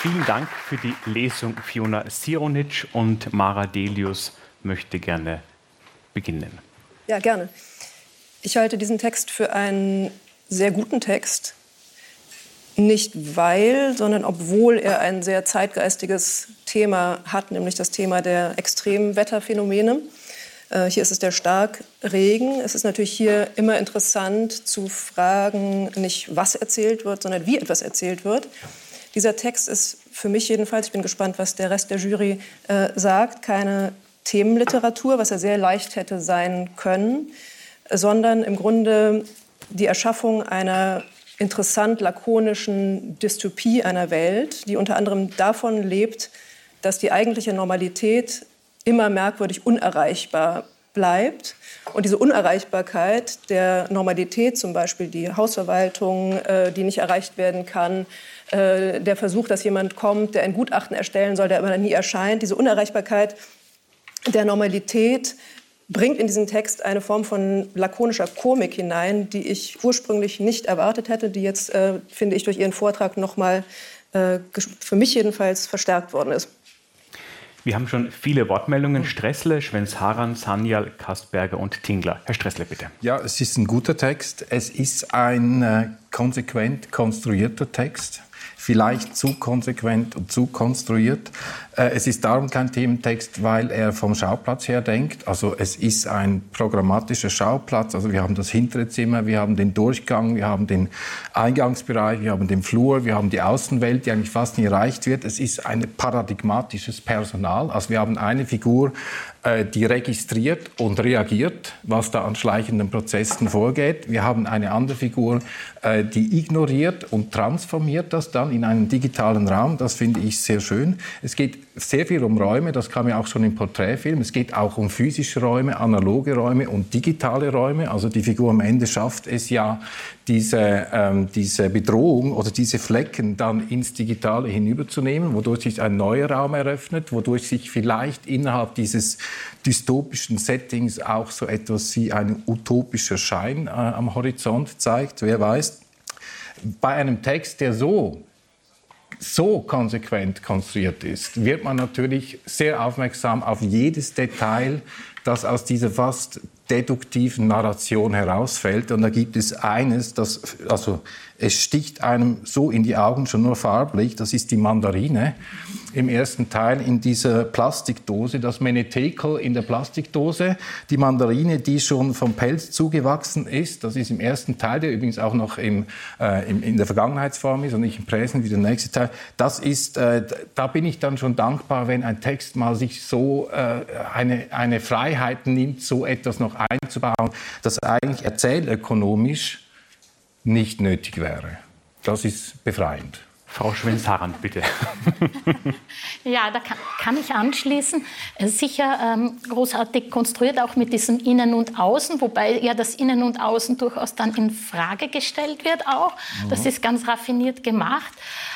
Vielen Dank für die Lesung, Fiona Sironic, und Mara Delius möchte gerne beginnen. Ja, gerne. Ich halte diesen Text für einen sehr guten Text. Nicht weil, sondern obwohl er ein sehr zeitgeistiges Thema hat, nämlich das Thema der Extremwetterphänomene. Hier ist es der Starkregen. Es ist natürlich hier immer interessant zu fragen, nicht was erzählt wird, sondern wie etwas erzählt wird. Dieser Text ist für mich jedenfalls, ich bin gespannt, was der Rest der Jury sagt, keine Themenliteratur, was er sehr leicht hätte sein können, sondern im Grunde die Erschaffung einer interessant lakonischen Dystopie einer Welt, die unter anderem davon lebt, dass die eigentliche Normalität immer merkwürdig unerreichbar bleibt. Und diese Unerreichbarkeit der Normalität, zum Beispiel die Hausverwaltung, die nicht erreicht werden kann, der Versuch, dass jemand kommt, der ein Gutachten erstellen soll, der aber nie erscheint, diese Unerreichbarkeit der Normalität bringt in diesen Text eine Form von lakonischer Komik hinein, die ich ursprünglich nicht erwartet hätte, die jetzt, finde ich, durch Ihren Vortrag noch mal für mich jedenfalls verstärkt worden ist. Wir haben schon viele Wortmeldungen. Stressle, Schwenz-Haran, Sanyal, Kastberger und Tingler. Herr Stressle, bitte. Ja, es ist ein guter Text. Es ist ein konsequent konstruierter Text. Vielleicht zu konsequent und zu konstruiert. Es ist darum kein Thementext, weil er vom Schauplatz her denkt. Also es ist ein programmatischer Schauplatz. Also wir haben das hintere Zimmer, wir haben den Durchgang, wir haben den Eingangsbereich, wir haben den Flur, wir haben die Außenwelt, die eigentlich fast nie erreicht wird. Es ist ein paradigmatisches Personal. Also wir haben eine Figur, die registriert und reagiert, was da an schleichenden Prozessen vorgeht. Wir haben eine andere Figur, die ignoriert und transformiert das dann in einen digitalen Raum. Das finde ich sehr schön. Es geht sehr viel um Räume, das kam ja auch schon im Porträtfilm. Es geht auch um physische Räume, analoge Räume und digitale Räume. Also die Figur am Ende schafft es ja, diese Bedrohung oder diese Flecken dann ins Digitale hinüberzunehmen, wodurch sich ein neuer Raum eröffnet, wodurch sich vielleicht innerhalb dieses dystopischen Settings auch so etwas wie ein utopischer Schein am Horizont zeigt. Wer weiß. Bei einem Text, der so konsequent konstruiert ist, wird man natürlich sehr aufmerksam auf jedes Detail, das aus dieser fast deduktiven Narration herausfällt. Und da gibt es eines, es sticht einem so in die Augen, schon nur farblich, das ist die Mandarine im ersten Teil in dieser Plastikdose, das Menetekel in der Plastikdose, die Mandarine, die schon vom Pelz zugewachsen ist, das ist im ersten Teil, der übrigens auch noch in der Vergangenheitsform ist und nicht im Präsent wie der nächste Teil. Das ist, da bin ich dann schon dankbar, wenn ein Text mal sich so eine Freiheit nimmt, so etwas noch einzubauen, das eigentlich erzählökonomisch nicht nötig wäre. Das ist befreiend. Frau Schwenz-Haran, bitte. Ja, da kann ich anschließen. Sicher großartig konstruiert, auch mit diesem Innen und Außen, wobei ja das Innen und Außen durchaus dann in Frage gestellt wird auch. Das ist ganz raffiniert gemacht.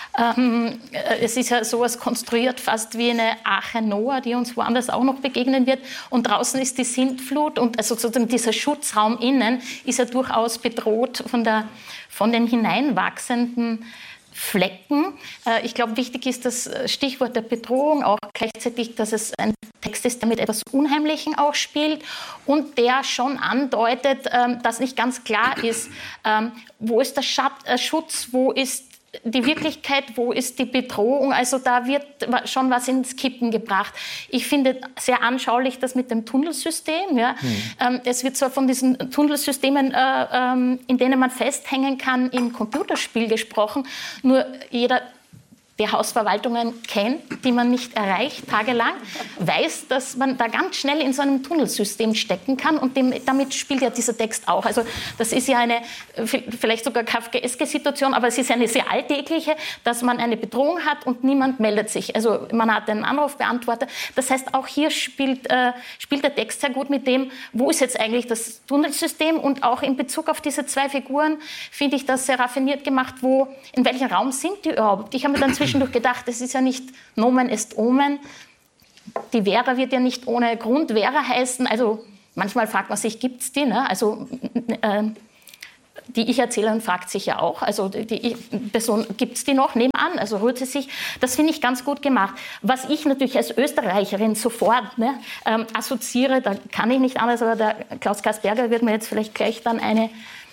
Es ist ja sowas konstruiert, fast wie eine Arche Noah, die uns woanders auch noch begegnen wird. Und draußen ist die Sintflut und also sozusagen dieser Schutzraum innen ist ja durchaus bedroht von den hineinwachsenden Flecken. Ich glaube, wichtig ist das Stichwort der Bedrohung, auch gleichzeitig, dass es ein Text ist, der mit etwas Unheimlichem auch spielt und der schon andeutet, dass nicht ganz klar ist, wo ist der Schutz, wo ist die Wirklichkeit, wo ist die Bedrohung? Also da wird schon was ins Kippen gebracht. Ich finde sehr anschaulich das mit dem Tunnelsystem. Ja. Es wird zwar von diesen Tunnelsystemen, in denen man festhängen kann, im Computerspiel gesprochen, nur jeder, der Hausverwaltungen kennt, die man nicht erreicht, tagelang, weiß, dass man da ganz schnell in so einem Tunnelsystem stecken kann und damit spielt ja dieser Text auch. Also das ist ja eine vielleicht sogar kafkaeske Situation, aber es ist eine sehr alltägliche, dass man eine Bedrohung hat und niemand meldet sich. Also man hat einen Anrufbeantworter. Das heißt, auch hier spielt der Text sehr gut mit dem, wo ist jetzt eigentlich das Tunnelsystem, und auch in Bezug auf diese zwei Figuren finde ich das sehr raffiniert gemacht, in welchem Raum sind die überhaupt? Ich habe mir dann zwischendurch gedacht, es ist ja nicht Nomen est Omen. Die Vera wird ja nicht ohne Grund Vera heißen. Also manchmal fragt man sich, gibt es die? Ne? Also die Ich-Erzählerin fragt sich ja auch, also die Person, gibt es die noch nebenan? Also rührt sie sich. Das finde ich ganz gut gemacht. Was ich natürlich als Österreicherin sofort assoziiere, da kann ich nicht anders, aber der Klaus Kasperger wird mir jetzt vielleicht gleich dann eine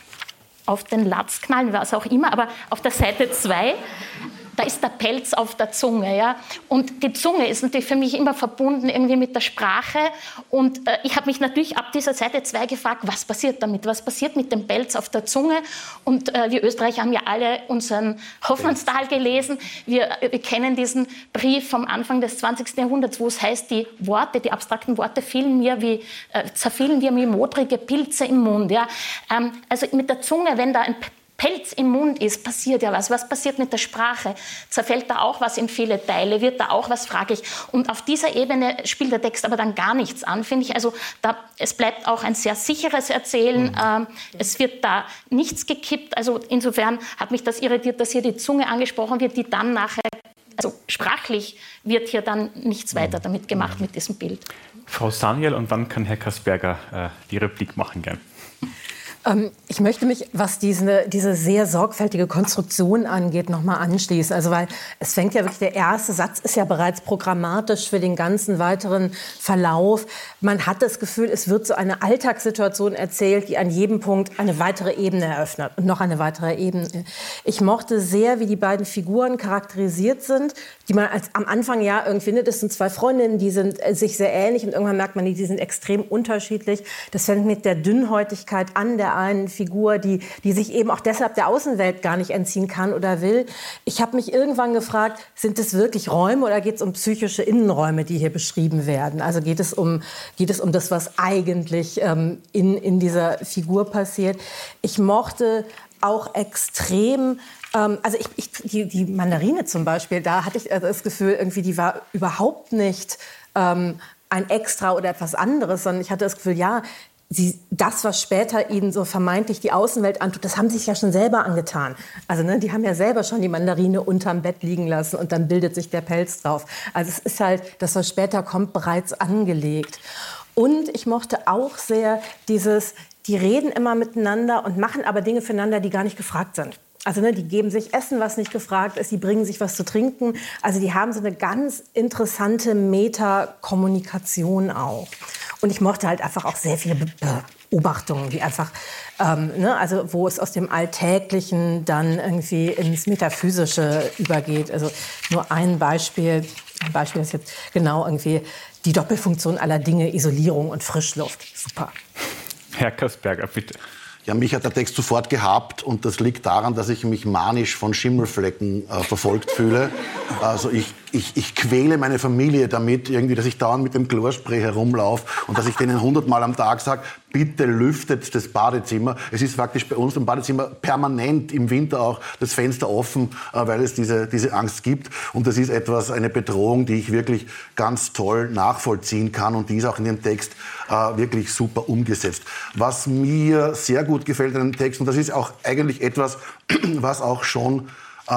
auf den Latz knallen, was auch immer, aber auf der Seite 2, da ist der Pelz auf der Zunge. Ja? Und die Zunge ist natürlich für mich immer verbunden irgendwie mit der Sprache. Und ich habe mich natürlich ab dieser Seite 2 gefragt, was passiert damit? Was passiert mit dem Pelz auf der Zunge? Und wir Österreicher haben ja alle unseren Hoffmannsthal gelesen. Wir kennen diesen Brief vom Anfang des 20. Jahrhunderts, wo es heißt, die abstrakten Worte zerfielen mir wie modrige Pilze im Mund. Ja? Also mit der Zunge, wenn da ein Pelz im Mund ist, passiert ja was. Was passiert mit der Sprache? Zerfällt da auch was in viele Teile? Wird da auch was, frage ich. Und auf dieser Ebene spielt der Text aber dann gar nichts an, finde ich. Also es bleibt auch ein sehr sicheres Erzählen. Es wird da nichts gekippt. Also insofern hat mich das irritiert, dass hier die Zunge angesprochen wird, die dann nachher, also sprachlich wird hier dann nichts weiter damit gemacht mit diesem Bild. Frau Saniel, und dann kann Herr Kasperger die Replik machen gern. Ich möchte mich, was diese sehr sorgfältige Konstruktion angeht, nochmal anschließen. Also weil es fängt ja wirklich, der erste Satz ist ja bereits programmatisch für den ganzen weiteren Verlauf. Man hat das Gefühl, es wird so eine Alltagssituation erzählt, die an jedem Punkt eine weitere Ebene eröffnet und noch eine weitere Ebene. Ich mochte sehr, wie die beiden Figuren charakterisiert sind, die man am Anfang ja irgendwie findet. Es sind zwei Freundinnen, die sind sich sehr ähnlich und irgendwann merkt man, die sind extrem unterschiedlich. Das fängt mit der Dünnhäutigkeit an, der einen Figur, die sich eben auch deshalb der Außenwelt gar nicht entziehen kann oder will. Ich habe mich irgendwann gefragt, sind es wirklich Räume oder geht es um psychische Innenräume, die hier beschrieben werden? Also geht es um das, was eigentlich in dieser Figur passiert. Ich mochte auch extrem, also die Mandarine zum Beispiel, da hatte ich das Gefühl, irgendwie, die war überhaupt nicht ein Extra oder etwas anderes, sondern ich hatte das Gefühl, ja, das, was später ihnen so vermeintlich die Außenwelt antut, das haben sie sich ja schon selber angetan. Also die haben ja selber schon die Mandarine unterm Bett liegen lassen und dann bildet sich der Pelz drauf. Also es ist halt, das, was später kommt, bereits angelegt. Und ich mochte auch sehr die reden immer miteinander und machen aber Dinge füreinander, die gar nicht gefragt sind. Also die geben sich Essen, was nicht gefragt ist, die bringen sich was zu trinken. Also die haben so eine ganz interessante Metakommunikation auch. Und ich mochte halt einfach auch sehr viele Beobachtungen, die einfach, also wo es aus dem Alltäglichen dann irgendwie ins Metaphysische übergeht. Also nur ein Beispiel ist jetzt genau irgendwie die Doppelfunktion aller Dinge, Isolierung und Frischluft. Super. Herr Kasperger, bitte. Ja, mich hat der Text sofort gehabt und das liegt daran, dass ich mich manisch von Schimmelflecken verfolgt fühle. Also ich quäle meine Familie damit, irgendwie, dass ich dauernd mit dem Chlorspray herumlaufe und dass ich denen 100-mal am Tag sage, bitte lüftet das Badezimmer. Es ist faktisch bei uns im Badezimmer permanent im Winter auch das Fenster offen, weil es diese Angst gibt. Und das ist eine Bedrohung, die ich wirklich ganz toll nachvollziehen kann und die ist auch in dem Text wirklich super umgesetzt. Was mir sehr gut gefällt an dem Text, und das ist auch eigentlich etwas, was auch schon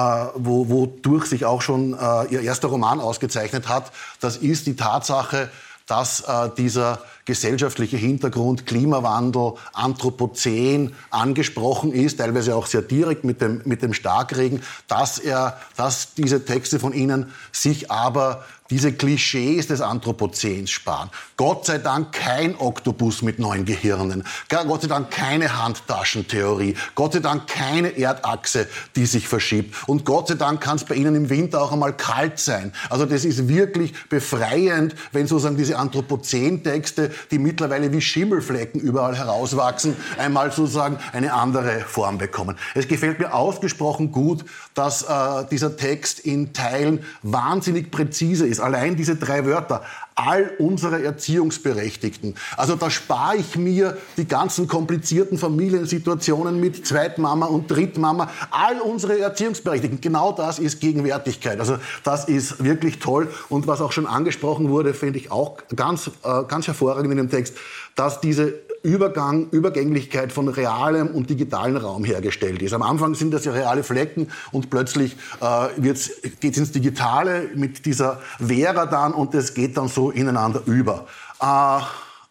wodurch sich auch schon ihr erster Roman ausgezeichnet hat, das ist die Tatsache, dass dieser gesellschaftliche Hintergrund, Klimawandel, Anthropozän angesprochen ist, teilweise auch sehr direkt mit dem Starkregen, dass diese Texte von Ihnen sich aber diese Klischees des Anthropozäns sparen. Gott sei Dank kein Oktopus mit 9 Gehirnen. Gott sei Dank keine Handtaschentheorie. Gott sei Dank keine Erdachse, die sich verschiebt. Und Gott sei Dank kann es bei Ihnen im Winter auch einmal kalt sein. Also das ist wirklich befreiend, wenn sozusagen diese Anthropozän-Texte, die mittlerweile wie Schimmelflecken überall herauswachsen, einmal sozusagen eine andere Form bekommen. Es gefällt mir ausgesprochen gut, dass dieser Text in Teilen wahnsinnig präzise ist. Allein diese 3 Wörter, all unsere Erziehungsberechtigten. Also da spare ich mir die ganzen komplizierten Familiensituationen mit Zweitmama und Drittmama. All unsere Erziehungsberechtigten, genau das ist Gegenwärtigkeit. Also das ist wirklich toll. Und was auch schon angesprochen wurde, finde ich auch ganz hervorragend in dem Text, dass diese Übergänglichkeit von realem und digitalem Raum hergestellt ist. Am Anfang sind das ja reale Flecken und plötzlich geht es ins Digitale mit dieser Vera dann und es geht dann so ineinander über.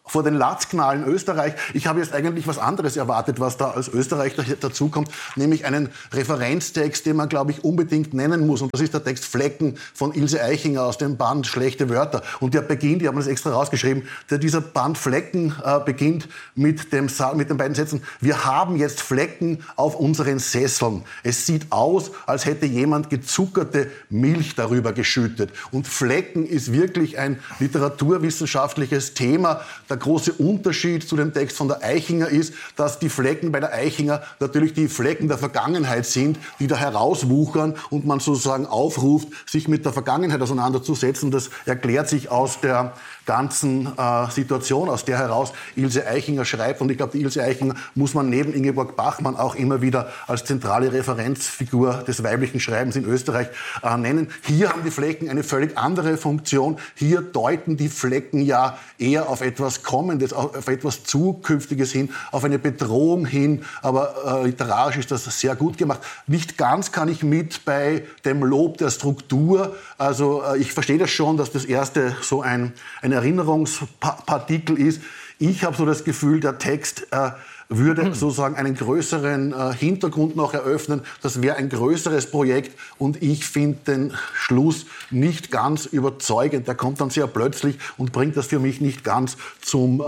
vor den Latsknallen Österreich. Ich habe jetzt eigentlich was anderes erwartet, was da als Österreich dazukommt, nämlich einen Referenztext, den man, glaube ich, unbedingt nennen muss. Und das ist der Text Flecken von Ilse Eichinger aus dem Band Schlechte Wörter. Und der beginnt, die haben das extra rausgeschrieben, dieser Band Flecken beginnt mit den beiden Sätzen: Wir haben jetzt Flecken auf unseren Sesseln. Es sieht aus, als hätte jemand gezuckerte Milch darüber geschüttet. Und Flecken ist wirklich ein literaturwissenschaftliches Thema. Der große Unterschied zu dem Text von der Eichinger ist, dass die Flecken bei der Eichinger natürlich die Flecken der Vergangenheit sind, die da herauswuchern und man sozusagen aufruft, sich mit der Vergangenheit auseinanderzusetzen. Das erklärt sich aus der ganzen Situation, aus der heraus Ilse Eichinger schreibt. Und ich glaube, die Ilse Eichinger muss man neben Ingeborg Bachmann auch immer wieder als zentrale Referenzfigur des weiblichen Schreibens in Österreich nennen. Hier haben die Flecken eine völlig andere Funktion. Hier deuten die Flecken ja eher auf etwas Kommendes, auf etwas Zukünftiges hin, auf eine Bedrohung hin. Aber literarisch ist das sehr gut gemacht. Nicht ganz kann ich mit bei dem Lob der Struktur. Also ich verstehe das schon, dass das erste so ein Erinnerungspartikel ist. Ich habe so das Gefühl, der Text würde sozusagen einen größeren Hintergrund noch eröffnen. Das wäre ein größeres Projekt und ich finde den Schluss nicht ganz überzeugend. Der kommt dann sehr plötzlich und bringt das für mich nicht ganz zu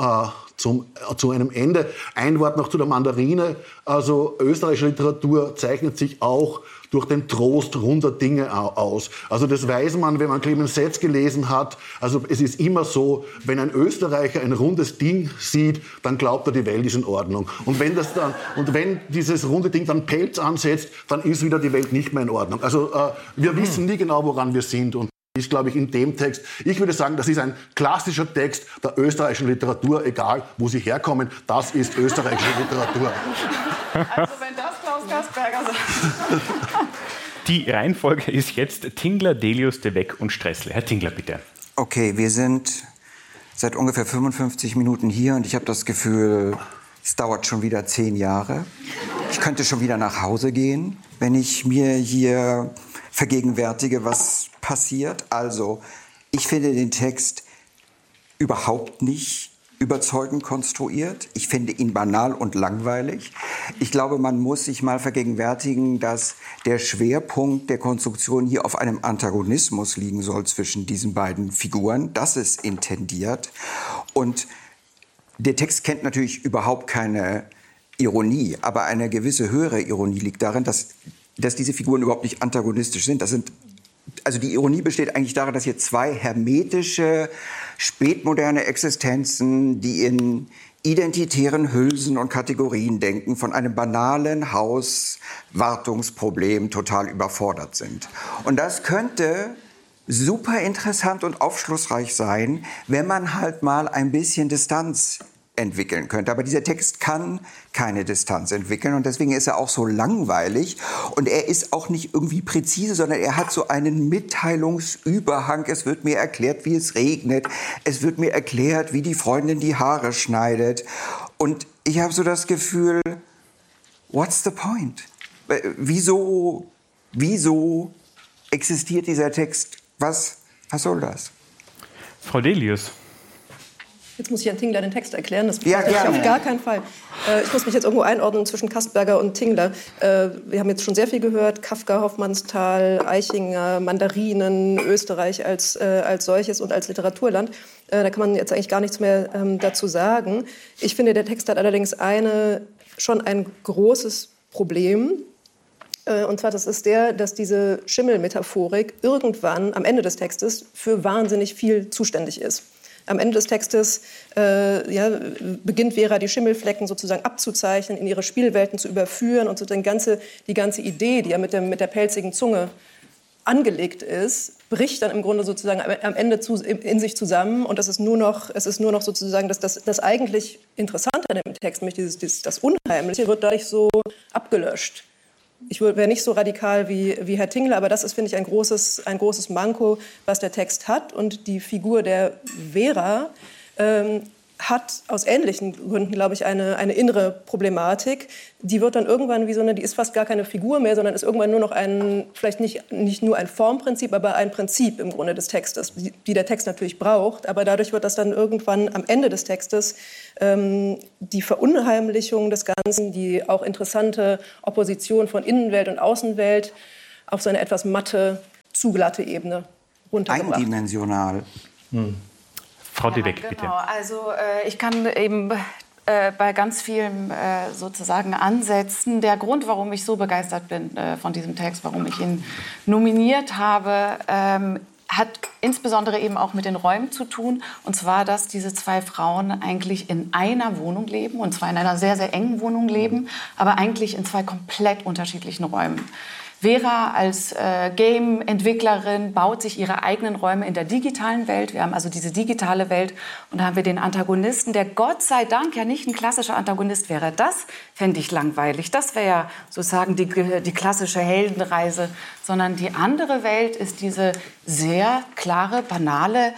einem Ende. Ein Wort noch zu der Mandarine. Also österreichische Literatur zeichnet sich auch durch den Trost runder Dinge aus. Also das weiß man, wenn man Clemens Setz gelesen hat. Also es ist immer so, wenn ein Österreicher ein rundes Ding sieht, dann glaubt er, die Welt ist in Ordnung. Und wenn dieses runde Ding dann Pelz ansetzt, dann ist wieder die Welt nicht mehr in Ordnung. Also wir wissen nie genau, woran wir sind. Und ist, glaube ich, in dem Text, ich würde sagen, das ist ein klassischer Text der österreichischen Literatur, egal wo sie herkommen, das ist österreichische Literatur. Also wenn das Klaus Kasperger sagt. Die Reihenfolge ist jetzt Tingler, Delius, De Weck und Stressle. Herr Tingler, bitte. Okay, wir sind seit ungefähr 55 Minuten hier und ich habe das Gefühl, es dauert schon wieder 10 Jahre. Ich könnte schon wieder nach Hause gehen, wenn ich mir hier vergegenwärtige, was passiert. Also, ich finde den Text überhaupt nicht überzeugend konstruiert. Ich finde ihn banal und langweilig. Ich glaube, man muss sich mal vergegenwärtigen, dass der Schwerpunkt der Konstruktion hier auf einem Antagonismus liegen soll zwischen diesen beiden Figuren. Das ist intendiert. Und der Text kennt natürlich überhaupt keine Ironie, aber eine gewisse höhere Ironie liegt darin, dass diese Figuren überhaupt nicht antagonistisch sind. Also die Ironie besteht eigentlich darin, dass hier zwei hermetische, spätmoderne Existenzen, die in identitären Hülsen und Kategorien denken, von einem banalen Hauswartungsproblem total überfordert sind. Und das könnte super interessant und aufschlussreich sein, wenn man halt mal ein bisschen Distanz entwickeln könnte. Aber dieser Text kann keine Distanz entwickeln und deswegen ist er auch so langweilig und er ist auch nicht irgendwie präzise, sondern er hat so einen Mitteilungsüberhang. Es wird mir erklärt, wie es regnet. Es wird mir erklärt, wie die Freundin die Haare schneidet. Und ich habe so das Gefühl, what's the point? Wieso existiert dieser Text? Was soll das? Frau Delius. Jetzt muss ich Herrn Tingler den Text erklären. Das ja, ich auf gar keinen Fall. Ich muss mich jetzt irgendwo einordnen zwischen Kasperger und Tingler. Wir haben jetzt schon sehr viel gehört. Kafka, Hoffmannsthal, Eichinger, Mandarinen, Österreich als solches und als Literaturland. Da kann man jetzt eigentlich gar nichts mehr dazu sagen. Ich finde, der Text hat allerdings schon ein großes Problem. Und zwar, das ist dass diese Schimmelmetaphorik irgendwann am Ende des Textes für wahnsinnig viel zuständig ist. Am Ende des Textes beginnt Vera, die Schimmelflecken sozusagen abzuzeichnen, in ihre Spielwelten zu überführen und so die ganze Idee, die ja mit der pelzigen Zunge angelegt ist, bricht dann im Grunde sozusagen am Ende in sich zusammen und es ist nur noch sozusagen das eigentlich Interessante an dem Text, nämlich das Unheimliche, wird dadurch so abgelöscht. Ich wäre nicht so radikal wie Herr Tingler, aber das ist, finde ich, ein großes Manko, was der Text hat. Und die Figur der Vera hat aus ähnlichen Gründen, glaube ich, eine innere Problematik. Die wird dann irgendwann die ist fast gar keine Figur mehr, sondern ist irgendwann nur noch vielleicht nicht nur ein Formprinzip, aber ein Prinzip im Grunde des Textes, die der Text natürlich braucht. Aber dadurch wird das dann irgendwann am Ende des Textes die Verunheimlichung des Ganzen, die auch interessante Opposition von Innenwelt und Außenwelt auf so eine etwas matte, zu glatte Ebene runtergebracht. Eindimensional. Frau Diedeck, bitte. Genau, also ich kann eben bei ganz vielen sozusagen ansetzen. Der Grund, warum ich so begeistert bin von diesem Text, warum ich ihn nominiert habe, hat insbesondere eben auch mit den Räumen zu tun. Und zwar, dass diese zwei Frauen eigentlich in einer Wohnung leben, und zwar in einer sehr, sehr engen Wohnung leben, aber eigentlich in zwei komplett unterschiedlichen Räumen. Vera als Game-Entwicklerin baut sich ihre eigenen Räume in der digitalen Welt. Wir haben also diese digitale Welt und da haben wir den Antagonisten, der Gott sei Dank ja nicht ein klassischer Antagonist wäre. Das fände ich langweilig. Das wäre ja sozusagen die klassische Heldenreise. Sondern die andere Welt ist diese sehr klare, banale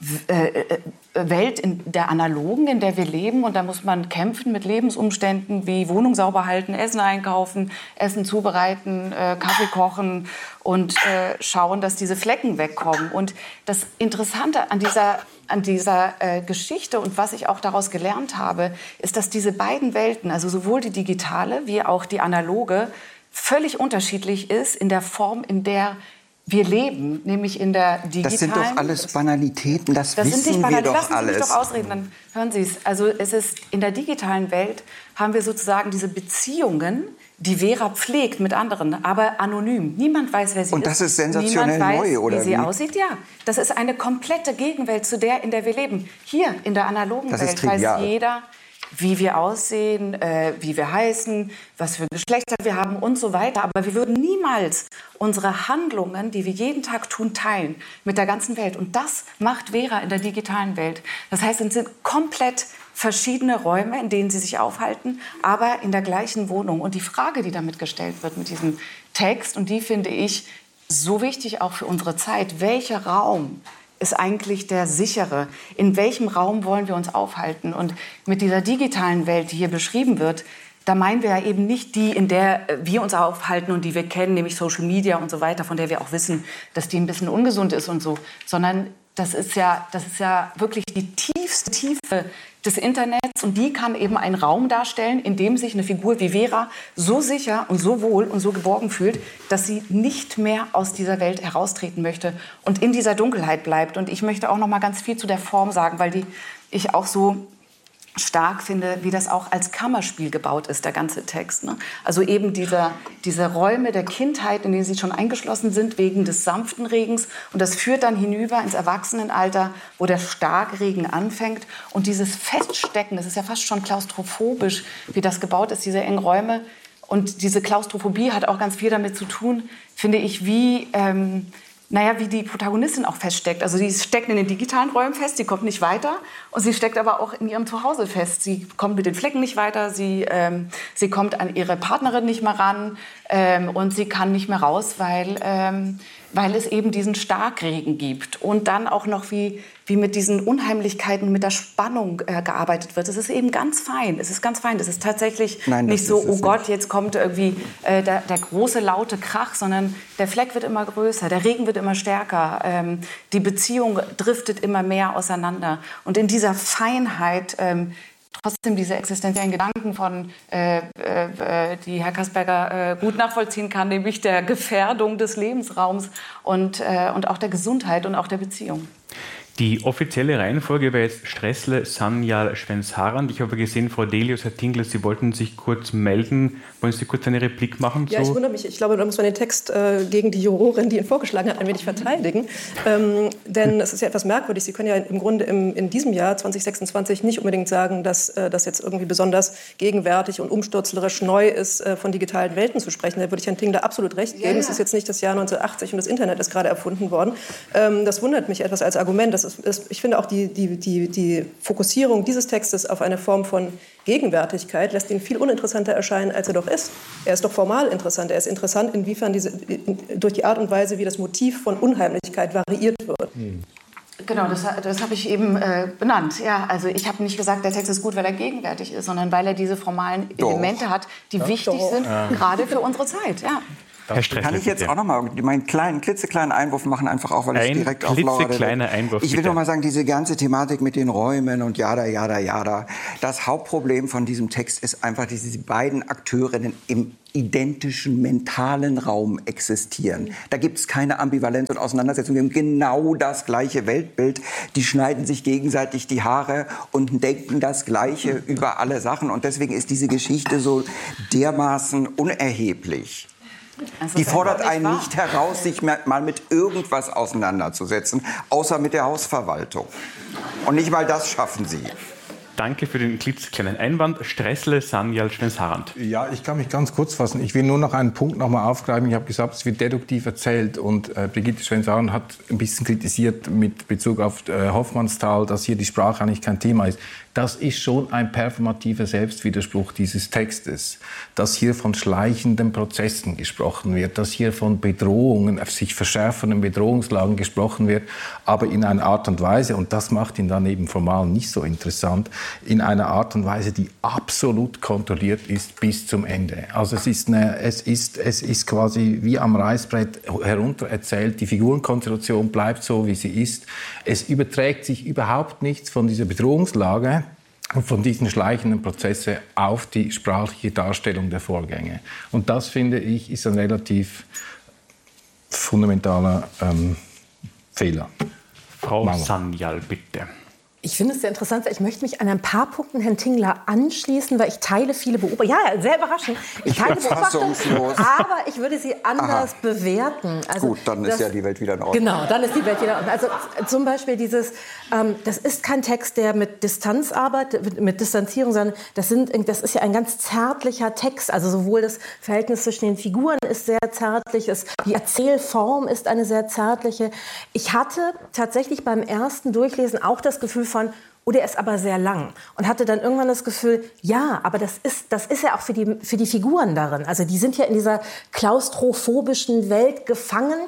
Welt in der analogen, in der wir leben. Und da muss man kämpfen mit Lebensumständen wie Wohnung sauber halten, Essen einkaufen, Essen zubereiten, Kaffee kochen und schauen, dass diese Flecken wegkommen. Und das Interessante an dieser Geschichte und was ich auch daraus gelernt habe, ist, dass diese beiden Welten, also sowohl die digitale wie auch die analoge, völlig unterschiedlich ist in der Form, in der wir leben, nämlich in der digitalen... Das sind doch alles Banalitäten, das wissen wir doch Lassen Sie alles. mich doch ausreden, dann hören Sie es. Also es ist, in der digitalen Welt haben wir sozusagen diese Beziehungen, die Vera pflegt mit anderen, aber anonym. Niemand weiß, wer sie ist. Und das ist sensationell neu, oder wie sie aussieht. Ja, das ist eine komplette Gegenwelt zu der, in der wir leben. Hier, in der analogen Welt, weiß jeder, wie wir aussehen, wie wir heißen, was für Geschlechter wir haben und so weiter. Aber wir würden niemals unsere Handlungen, die wir jeden Tag tun, teilen mit der ganzen Welt. Und das macht Vera in der digitalen Welt. Das heißt, es sind komplett verschiedene Räume, in denen sie sich aufhalten, aber in der gleichen Wohnung. Und die Frage, die damit gestellt wird mit diesem Text, und die finde ich so wichtig auch für unsere Zeit, welcher Raum ist eigentlich der sichere? In welchem Raum wollen wir uns aufhalten? Und mit dieser digitalen Welt, die hier beschrieben wird, da meinen wir ja eben nicht die, in der wir uns aufhalten und die wir kennen, nämlich Social Media und so weiter, von der wir auch wissen, dass die ein bisschen ungesund ist und so, sondern das ist ja wirklich die tiefste Tiefe des Internets und die kann eben einen Raum darstellen, in dem sich eine Figur wie Vera so sicher und so wohl und so geborgen fühlt, dass sie nicht mehr aus dieser Welt heraustreten möchte und in dieser Dunkelheit bleibt. Und ich möchte auch noch mal ganz viel zu der Form sagen, weil ich auch so stark finde, wie das auch als Kammerspiel gebaut ist, der ganze Text. Ne? Also eben diese Räume der Kindheit, in denen sie schon eingeschlossen sind, wegen des sanften Regens. Und das führt dann hinüber ins Erwachsenenalter, wo der Starkregen anfängt. Und dieses Feststecken, das ist ja fast schon klaustrophobisch, wie das gebaut ist, diese engen Räume. Und diese Klaustrophobie hat auch ganz viel damit zu tun, finde ich, wie die Protagonistin auch feststeckt. Also sie steckt in den digitalen Räumen fest, sie kommt nicht weiter. Und sie steckt aber auch in ihrem Zuhause fest. Sie kommt mit den Flecken nicht weiter, sie kommt an ihre Partnerin nicht mehr ran und sie kann nicht mehr raus, weil es eben diesen Starkregen gibt. Und dann auch noch, wie mit diesen Unheimlichkeiten, mit der Spannung gearbeitet wird. Es ist eben ganz fein. Es ist ganz fein. Es ist tatsächlich nicht so, oh Gott, jetzt kommt irgendwie der große, laute Krach, sondern der Fleck wird immer größer, der Regen wird immer stärker, die Beziehung driftet immer mehr auseinander. Und in dieser Feinheit trotzdem diese existenziellen Gedanken von, die Herr Kasperger gut nachvollziehen kann, nämlich der Gefährdung des Lebensraums und auch der Gesundheit und auch der Beziehung. Die offizielle Reihenfolge wäre jetzt Stressle, Sanyal, Schwenz-Harand. Ich habe gesehen, Frau Delius, Herr Tingler, Sie wollten sich kurz melden. Wollen Sie kurz eine Replik machen? Ja, ich wundere mich. Ich glaube, da muss man den Text gegen die Jurorin, die ihn vorgeschlagen hat, ein wenig verteidigen. Denn es ist ja etwas merkwürdig. Sie können ja im Grunde in diesem Jahr 2026 nicht unbedingt sagen, dass das jetzt irgendwie besonders gegenwärtig und umsturzlerisch neu ist, von digitalen Welten zu sprechen. Da würde ich Herrn Tingler absolut recht geben. Es ist jetzt nicht das Jahr 1980 und das Internet ist gerade erfunden worden. Das wundert mich etwas als Argument. Ich finde auch die Fokussierung dieses Textes auf eine Form von Gegenwärtigkeit lässt ihn viel uninteressanter erscheinen, als er doch ist. Er ist doch formal interessant. Er ist interessant, inwiefern durch die Art und Weise, wie das Motiv von Unheimlichkeit variiert wird. Genau, das habe ich eben benannt. Ja, also ich habe nicht gesagt, der Text ist gut, weil er gegenwärtig ist, sondern weil er diese formalen Elemente hat, die wichtig sind, gerade für unsere Zeit. Ja. Herr Stressle, kann ich jetzt auch noch mal meinen klitzekleinen Einwurf machen, einfach auch, weil ich direkt auflauere. Ich will noch mal sagen, diese ganze Thematik mit den Räumen und jada. Das Hauptproblem von diesem Text ist einfach, dass diese beiden Akteurinnen im identischen mentalen Raum existieren. Da gibt es keine Ambivalenz und Auseinandersetzung. Wir haben genau das gleiche Weltbild. Die schneiden sich gegenseitig die Haare und denken das Gleiche über alle Sachen. Und deswegen ist diese Geschichte so dermaßen unerheblich. Also die fordert einen nicht heraus, sich mal mit irgendwas auseinanderzusetzen, außer mit der Hausverwaltung. Und nicht mal das schaffen sie. Danke für den klitzekleinen Einwand. Stressle, Sanyal, Schwens-Harand. Ja, ich kann mich ganz kurz fassen. Ich will nur noch einen Punkt noch mal aufgreifen. Ich habe gesagt, es wird deduktiv erzählt. Und Brigitte Schwens-Harand hat ein bisschen kritisiert mit Bezug auf Hoffmannsthal, dass hier die Sprache eigentlich kein Thema ist. Das ist schon ein performativer Selbstwiderspruch dieses Textes, dass hier von schleichenden Prozessen gesprochen wird, dass hier von Bedrohungen, sich verschärfenden Bedrohungslagen gesprochen wird, aber in einer Art und Weise, und das macht ihn dann eben formal nicht so interessant, in einer Art und Weise, die absolut kontrolliert ist bis zum Ende. Also es ist quasi wie am Reißbrett herunter erzählt, die Figurenkonstellation bleibt so, wie sie ist. Es überträgt sich überhaupt nichts von dieser Bedrohungslage und von diesen schleichenden Prozessen auf die sprachliche Darstellung der Vorgänge. Und das, finde ich, ist ein relativ fundamentaler Fehler. Frau Sanyal, bitte. Ich finde es sehr interessant, weil ich möchte mich an ein paar Punkten Herrn Tingler anschließen, weil ich teile viele Beobachtungen. Ja, sehr überraschend. Ich teile Beobachtungen, aber ich würde sie anders bewerten. Also gut, dann ist ja die Welt wieder in Ordnung. Genau, dann ist die Welt wieder in Ordnung. Also zum Beispiel dieses, das ist kein Text, der mit Distanz arbeitet, mit Distanzierung, sondern das ist ja ein ganz zärtlicher Text. Also sowohl das Verhältnis zwischen den Figuren ist sehr zärtlich, die Erzählform ist eine sehr zärtliche. Ich hatte tatsächlich beim ersten Durchlesen auch das Gefühl von, der ist aber sehr lang. Und hatte dann irgendwann das Gefühl, ja, aber das ist ja auch für die Figuren darin. Also die sind ja in dieser klaustrophobischen Welt gefangen.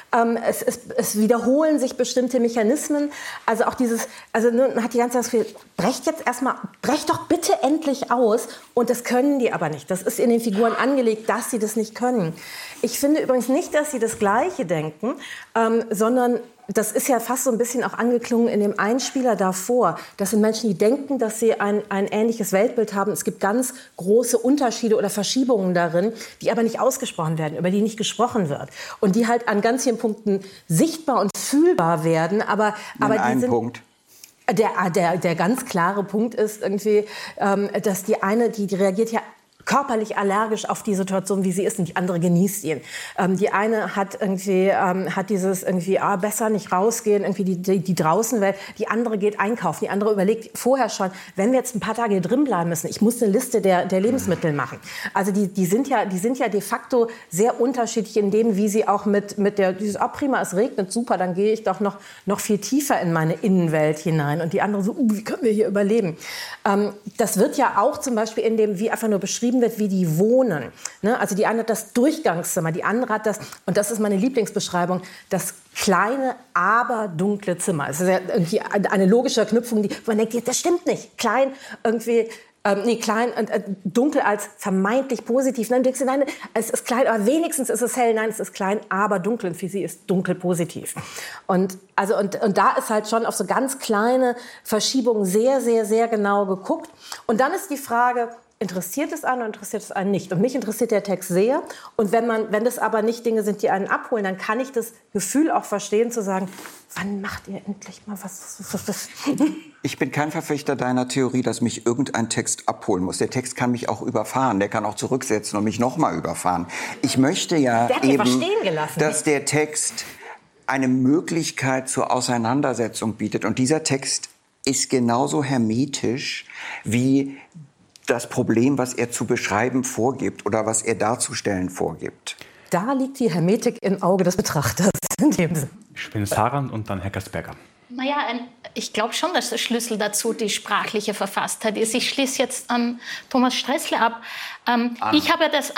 Es wiederholen sich bestimmte Mechanismen. Also auch man hat die ganze Zeit das Gefühl, brecht doch bitte endlich aus. Und das können die aber nicht. Das ist in den Figuren angelegt, dass sie das nicht können. Ich finde übrigens nicht, dass sie das Gleiche denken, sondern das ist ja fast so ein bisschen auch angeklungen in dem Einspieler davor. Das sind Menschen, die denken, dass sie ein ähnliches Weltbild haben. Es gibt ganz große Unterschiede oder Verschiebungen darin, die aber nicht ausgesprochen werden, über die nicht gesprochen wird. Und die halt an ganz vielen Punkten sichtbar und fühlbar werden. Aber die sind... Punkt. Der ganz klare Punkt ist irgendwie, dass die eine, die reagiert ja körperlich allergisch auf die Situation, wie sie ist, und die andere genießt ihn. Die eine hat dieses besser nicht rausgehen, irgendwie die Draußenwelt. Die andere geht einkaufen. Die andere überlegt vorher schon, wenn wir jetzt ein paar Tage hier drin bleiben müssen, ich muss eine Liste der Lebensmittel machen. Also die sind ja de facto sehr unterschiedlich in dem, wie sie auch mit dieses, prima, es regnet, super, dann gehe ich doch noch viel tiefer in meine Innenwelt hinein. Und die andere so, wie können wir hier überleben? Das wird ja auch zum Beispiel in dem, wie einfach nur beschrieben wird, wie die wohnen. Ne? Also die eine hat das Durchgangszimmer, die andere hat das, und das ist meine Lieblingsbeschreibung, das kleine, aber dunkle Zimmer. Es ist ja irgendwie eine logische Verknüpfung, wo man denkt, das stimmt nicht. Klein, klein und dunkel als vermeintlich positiv. Nein, du denkst, nein, es ist klein, aber wenigstens ist es hell. Nein, es ist klein, aber dunkel. Und für sie ist dunkel positiv. Und da ist halt schon auf so ganz kleine Verschiebungen sehr, sehr, sehr genau geguckt. Und dann ist die Frage, interessiert es einen oder interessiert es einen nicht? Und mich interessiert der Text sehr. Und wenn das aber nicht Dinge sind, die einen abholen, dann kann ich das Gefühl auch verstehen, zu sagen, wann macht ihr endlich mal was? Ich bin kein Verfechter deiner Theorie, dass mich irgendein Text abholen muss. Der Text kann mich auch überfahren, der kann auch zurücksetzen und mich noch mal überfahren. Ich möchte ja eben, dass der Text eine Möglichkeit zur Auseinandersetzung bietet. Und dieser Text ist genauso hermetisch wie das Problem, was er zu beschreiben vorgibt oder was er darzustellen vorgibt. Da liegt die Hermetik im Auge des Betrachters. In dem Sinne. Schwens-Harand und dann Herr Gasberger. Naja, ich glaube schon, dass der Schlüssel dazu die sprachliche Verfasstheit ist. Ich schließe jetzt an Thomas Stressle ab. Ich habe das...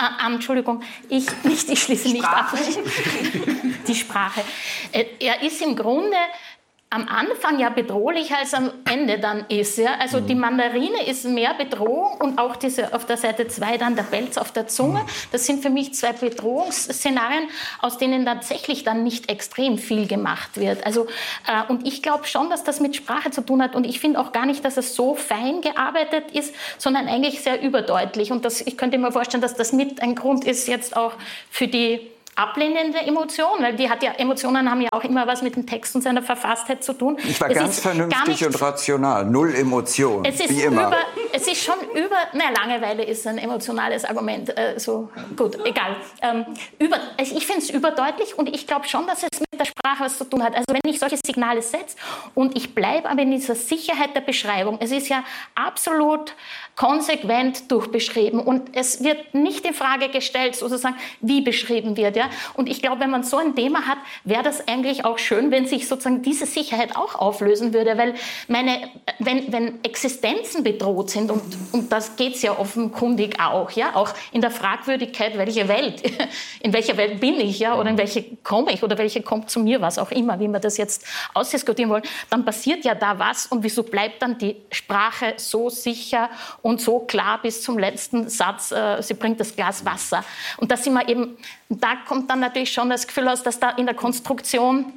ich schließe nicht ab. Die Sprache. Er ist im Grunde am Anfang ja bedrohlich als am Ende dann ist. Ja? Also die Mandarine ist mehr Bedrohung und auch diese auf der Seite 2 dann der Pelz auf der Zunge. Das sind für mich 2 Bedrohungsszenarien, aus denen tatsächlich dann nicht extrem viel gemacht wird. Also, und ich glaube schon, dass das mit Sprache zu tun hat. Und ich finde auch gar nicht, dass es so fein gearbeitet ist, sondern eigentlich sehr überdeutlich. Und ich könnte mir vorstellen, dass das mit ein Grund ist jetzt auch für die ablehnende Emotion, weil Emotionen haben ja auch immer was mit dem Text und seiner Verfasstheit zu tun. Ich war ganz vernünftig und rational, 0 Emotion, wie immer. Es ist schon Langeweile ist ein emotionales Argument, gut, egal. Ich finde es überdeutlich und ich glaube schon, dass es mit der Sprache was zu tun hat. Also wenn ich solche Signale setze und ich bleibe aber in dieser Sicherheit der Beschreibung, es ist ja absolut konsequent durchbeschrieben und es wird nicht in Frage gestellt, sozusagen, wie beschrieben wird. Ja? Und ich glaube, wenn man so ein Thema hat, wäre das eigentlich auch schön, wenn sich sozusagen diese Sicherheit auch auflösen würde, weil wenn Existenzen bedroht sind, und das geht es ja offenkundig auch, ja, auch in der Fragwürdigkeit, welche Welt, in welcher Welt bin ich, ja, oder in welche komme ich oder welche kommt zu mir, was auch immer, wie wir das jetzt ausdiskutieren wollen, dann passiert ja da was und wieso bleibt dann die Sprache so sicher und so klar bis zum letzten Satz, sie bringt das Glas Wasser. Und das sind wir eben, da kommt dann natürlich schon das Gefühl aus, dass da in der Konstruktion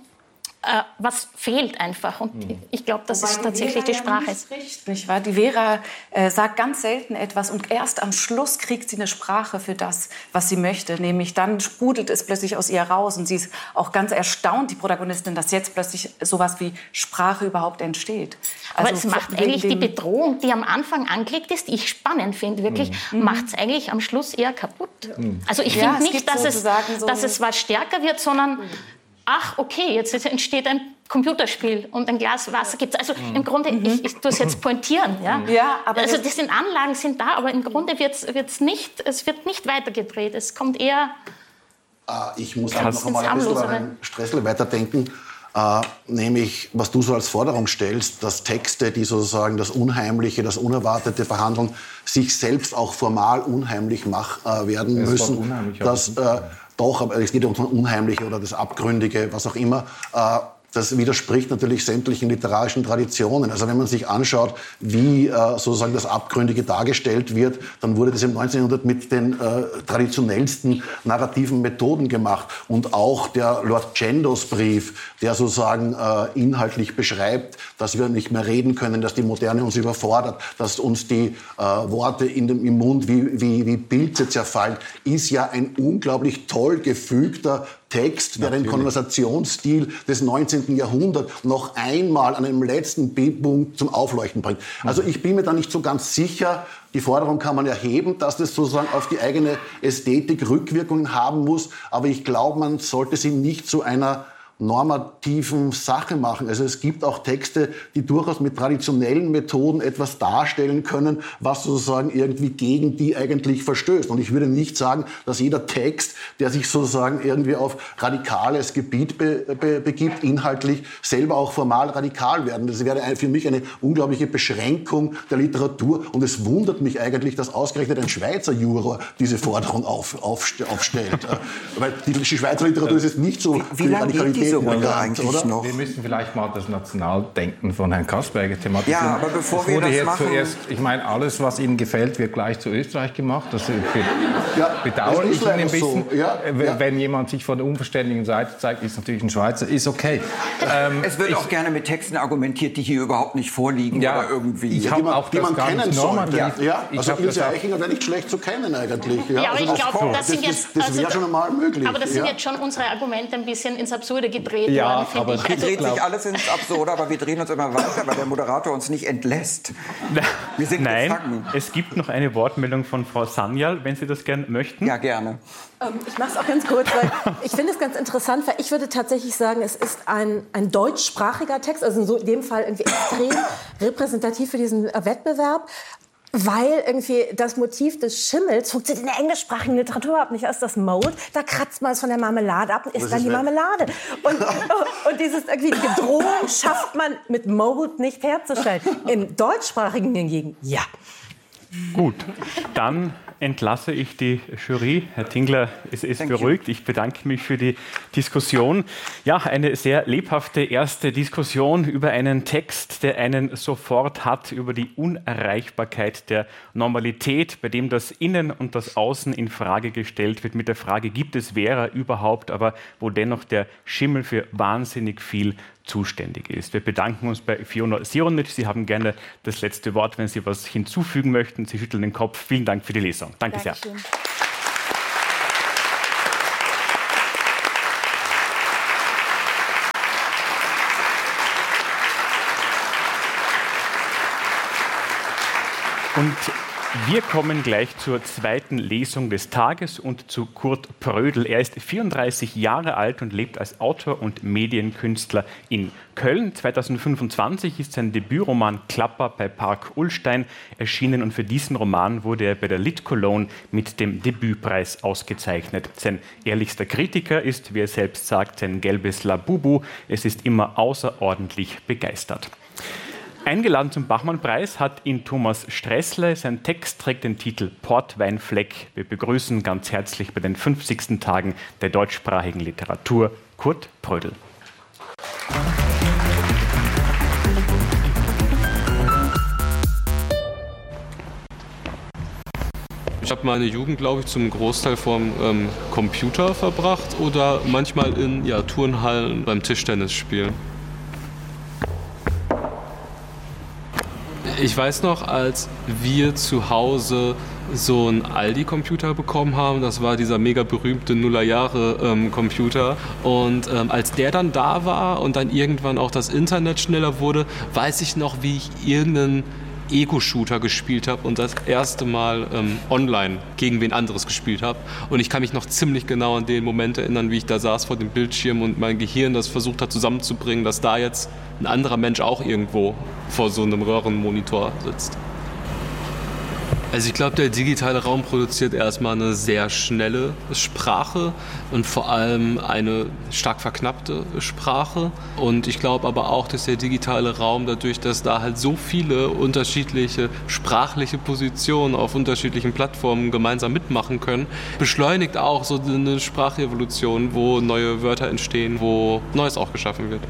was fehlt einfach. Und ich glaube, das ist tatsächlich die Sprache. Ja spricht, nicht wahr? Die Vera sagt ganz selten etwas und erst am Schluss kriegt sie eine Sprache für das, was sie möchte. Nämlich dann sprudelt es plötzlich aus ihr raus. Und sie ist auch ganz erstaunt, die Protagonistin, dass jetzt plötzlich sowas wie Sprache überhaupt entsteht. Aber es macht eigentlich die Bedrohung, die am Anfang angelegt ist, die ich spannend finde, wirklich, macht es eigentlich am Schluss eher kaputt. Also ich finde nicht, dass es was stärker wird, sondern ach, okay, jetzt entsteht ein Computerspiel und ein Glas Wasser gibt es. Also im Grunde, ich tue es jetzt pointieren. Ja? Aber also das sind Anlagen sind da, aber im Grunde es wird nicht weitergedreht. Es kommt eher ich muss noch einmal ein bisschen an Stressle weiterdenken. Nämlich, was du so als Forderung stellst, dass Texte, die sozusagen das Unheimliche, das Unerwartete verhandeln, sich selbst auch formal unheimlich werden müssen. Doch, aber es geht um das Unheimliche oder das Abgründige, was auch immer. Das widerspricht natürlich sämtlichen literarischen Traditionen. Also wenn man sich anschaut, wie sozusagen das Abgründige dargestellt wird, dann wurde das im 19. Jahrhundert mit den traditionellsten narrativen Methoden gemacht. Und auch der Lord Chandos Brief, der sozusagen inhaltlich beschreibt, dass wir nicht mehr reden können, dass die Moderne uns überfordert, dass uns die Worte im Mund wie Pilze zerfallen, ist ja ein unglaublich toll gefügter Text, der den Konversationsstil des 19. Jahrhunderts noch einmal an einem letzten B-Punkt zum Aufleuchten bringt. Also ich bin mir da nicht so ganz sicher, die Forderung kann man erheben, dass das sozusagen auf die eigene Ästhetik Rückwirkungen haben muss, aber ich glaube, man sollte sie nicht zu einer normativen Sache machen. Also es gibt auch Texte, die durchaus mit traditionellen Methoden etwas darstellen können, was sozusagen irgendwie gegen die eigentlich verstößt. Und ich würde nicht sagen, dass jeder Text, der sich sozusagen irgendwie auf radikales Gebiet begibt, inhaltlich selber auch formal radikal werden. Das wäre für mich eine unglaubliche Beschränkung der Literatur. Und es wundert mich eigentlich, dass ausgerechnet ein Schweizer Juror diese Forderung aufstellt. Weil die Schweizer Literatur ist jetzt nicht so viel Radikalität. Eigentlich noch. Wir müssen vielleicht mal das Nationaldenken von Herrn Kasperger thematisieren. Ja, aber bevor wir das machen... Zuerst, ich meine, alles, was Ihnen gefällt, wird gleich zu Österreich gemacht. Das bedauere ich ein bisschen. So. Wenn jemand sich von der unverständlichen Seite zeigt, ist natürlich ein Schweizer, ist okay. Es wird auch gerne mit Texten argumentiert, die hier überhaupt nicht vorliegen oder irgendwie. Ich habe auch das gar nicht normativ. Also Ilse Eichinger wäre nicht schlecht zu kennen eigentlich. Ja, aber ich glaube, das wäre schon einmal möglich. Aber das sind jetzt schon unsere Argumente ein bisschen ins Absurde gedreht worden, finde ich. Wir dreht sich alles ins Absurde, aber wir drehen uns immer weiter, weil der Moderator uns nicht entlässt. Wir sind gefangen. Es gibt noch eine Wortmeldung von Frau Sanyal, wenn Sie das gerne möchten. Ja, gerne. Ich mache es auch ganz kurz, weil ich finde es ganz interessant, weil ich würde tatsächlich sagen, es ist ein deutschsprachiger Text, also in dem Fall irgendwie extrem repräsentativ für diesen Wettbewerb. Weil irgendwie das Motiv des Schimmels funktioniert in der englischsprachigen Literatur überhaupt nicht. Als das Mold, da kratzt man es von der Marmelade ab und isst dann die Marmelade. Und dieses irgendwie, die Bedrohung schafft man mit Mold nicht herzustellen. Im deutschsprachigen hingegen, ja. Gut, dann entlasse ich die Jury. Herr Tingler, es ist beruhigt. Ich bedanke mich für die Diskussion. Ja, eine sehr lebhafte erste Diskussion über einen Text, der einen sofort hat, über die Unerreichbarkeit der Normalität, bei dem das Innen und das Außen in Frage gestellt wird, mit der Frage, gibt es Vera überhaupt, aber wo dennoch der Schimmel für wahnsinnig viel zuständig ist. Wir bedanken uns bei Fiona Sironitsch. Sie haben gerne das letzte Wort, wenn Sie was hinzufügen möchten. Sie schütteln den Kopf. Vielen Dank für die Lesung. Danke sehr. Und wir kommen gleich zur zweiten Lesung des Tages und zu Kurt Prödl. Er ist 34 Jahre alt und lebt als Autor und Medienkünstler in Köln. 2025 ist sein Debütroman Klapper bei Park Ullstein erschienen und für diesen Roman wurde er bei der Lit Cologne mit dem Debütpreis ausgezeichnet. Sein ehrlichster Kritiker ist, wie er selbst sagt, sein gelbes Labubu. Es ist immer außerordentlich begeistert. Eingeladen zum Bachmann-Preis hat ihn Thomas Stressle. Sein Text trägt den Titel Portweinfleck. Wir begrüßen ganz herzlich bei den 50. Tagen der deutschsprachigen Literatur Kurt Prödl. Ich habe meine Jugend, glaube ich, zum Großteil vom Computer verbracht oder manchmal in Turnhallen beim Tischtennis spielen. Ich weiß noch, als wir zu Hause so einen Aldi-Computer bekommen haben, das war dieser mega berühmte Nullerjahre-Computer. Und als der dann da war und dann irgendwann auch das Internet schneller wurde, weiß ich noch, wie ich irgendeinen Ego-Shooter gespielt habe und das erste Mal online gegen wen anderes gespielt habe. Und ich kann mich noch ziemlich genau an den Moment erinnern, wie ich da saß vor dem Bildschirm und mein Gehirn das versucht hat zusammenzubringen, dass da jetzt ein anderer Mensch auch irgendwo vor so einem Röhrenmonitor sitzt. Also ich glaube, der digitale Raum produziert erstmal eine sehr schnelle Sprache und vor allem eine stark verknappte Sprache. Und ich glaube aber auch, dass der digitale Raum dadurch, dass da halt so viele unterschiedliche sprachliche Positionen auf unterschiedlichen Plattformen gemeinsam mitmachen können, beschleunigt auch so eine Sprachrevolution, wo neue Wörter entstehen, wo Neues auch geschaffen wird.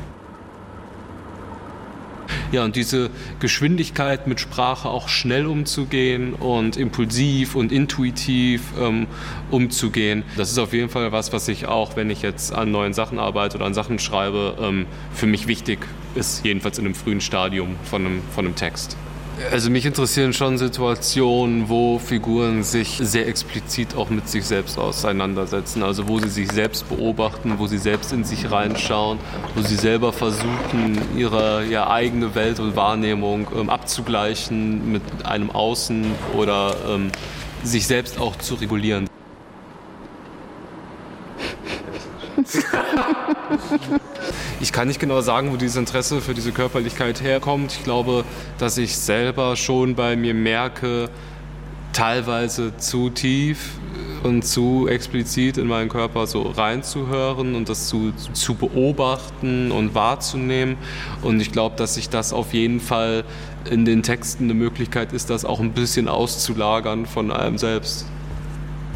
Ja, und diese Geschwindigkeit mit Sprache auch schnell umzugehen und impulsiv und intuitiv umzugehen, das ist auf jeden Fall was ich auch, wenn ich jetzt an neuen Sachen arbeite oder an Sachen schreibe, für mich wichtig ist, jedenfalls in einem frühen Stadium von einem Text. Also mich interessieren schon Situationen, wo Figuren sich sehr explizit auch mit sich selbst auseinandersetzen. Also wo sie sich selbst beobachten, wo sie selbst in sich reinschauen, wo sie selber versuchen, ihre eigene Welt und Wahrnehmung abzugleichen mit einem Außen oder sich selbst auch zu regulieren. Ich kann nicht genau sagen, wo dieses Interesse für diese Körperlichkeit herkommt. Ich glaube, dass ich selber schon bei mir merke, teilweise zu tief und zu explizit in meinen Körper so reinzuhören und das zu beobachten und wahrzunehmen. Und ich glaube, dass sich das auf jeden Fall in den Texten eine Möglichkeit ist, das auch ein bisschen auszulagern von einem selbst.